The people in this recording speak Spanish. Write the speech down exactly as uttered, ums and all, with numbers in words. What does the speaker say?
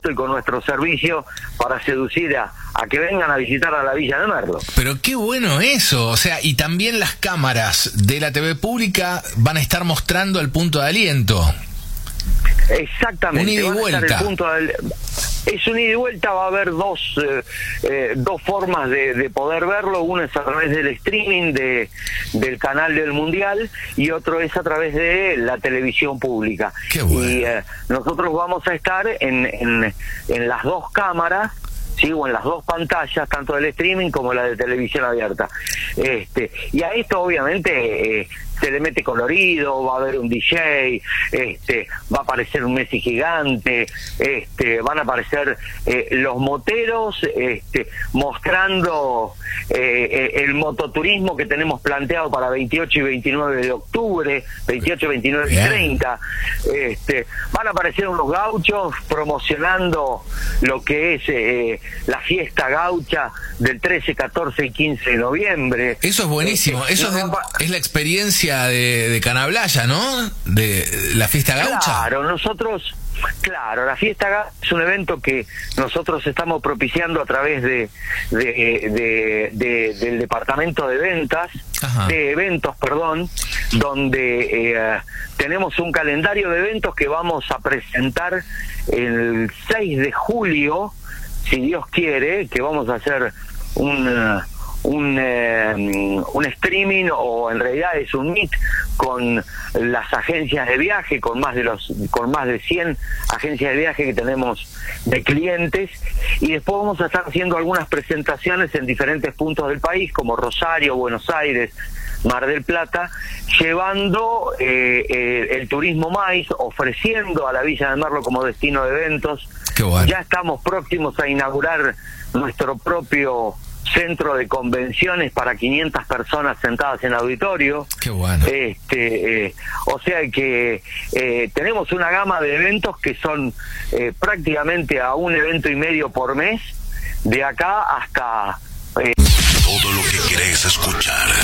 producto y con nuestro servicio para seducir a, a que vengan a visitar a la Villa de Merlo. Pero qué bueno eso, o sea, y también las cámaras de la T V pública van a estar mostrando el punto de aliento. Exactamente. Un ida y vuelta. El punto del, es un ida y vuelta, va a haber dos eh, eh, dos formas de, de poder verlo. Uno es a través del streaming de del canal del Mundial y otro es a través de la televisión pública. Qué bueno. Y eh, nosotros vamos a estar en, en, en las dos cámaras, ¿sí? O en las dos pantallas, tanto del streaming como la de televisión abierta. Este, y a esto obviamente eh, se le mete colorido, va a haber un D J, este, va a aparecer un Messi gigante, este, van a aparecer eh, los moteros este, mostrando eh, el mototurismo que tenemos planteado para veintiocho y veintinueve de octubre, veintiocho, veintinueve y treinta. Este, van a aparecer unos gauchos promocionando lo que es eh, la fiesta gaucha del trece, catorce y quince de noviembre. Eso es buenísimo, este, eso no, es, es la experiencia de, de Canablaya, ¿no? De la fiesta gaucha. Claro, nosotros, claro, la fiesta gaucha es un evento que nosotros estamos propiciando a través de, de, de, de del departamento de ventas, Ajá. de eventos, perdón, donde eh, tenemos un calendario de eventos que vamos a presentar el seis de julio, si Dios quiere, que vamos a hacer un... Uh, Un, eh, un streaming, o en realidad es un meet con las agencias de viaje, con más de los con más de cien agencias de viaje que tenemos de clientes, y después vamos a estar haciendo algunas presentaciones en diferentes puntos del país, como Rosario, Buenos Aires, Mar del Plata, llevando eh, eh, el turismo maíz, ofreciendo a la Villa de Merlo como destino de eventos. Qué bueno. Ya estamos próximos a inaugurar nuestro propio centro de convenciones para quinientas personas sentadas en auditorio. Qué bueno. Este, eh, o sea que eh, tenemos una gama de eventos que son eh, prácticamente a un evento y medio por mes, de acá hasta... Eh... Todo lo que querés escuchar.